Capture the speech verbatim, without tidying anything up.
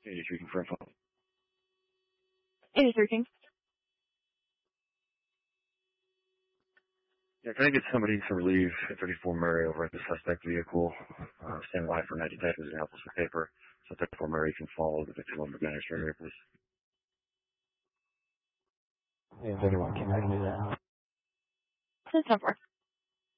eighty-three confirm phone. eighty-three King. Yeah, can I get somebody to relieve thirty-four Murray over at the suspect vehicle? Uh, stand by for night detectives and help us with paper so thirty-four Murray can follow the victim over the straight area, please. Yeah, thirty-one King, I can do that. This is four.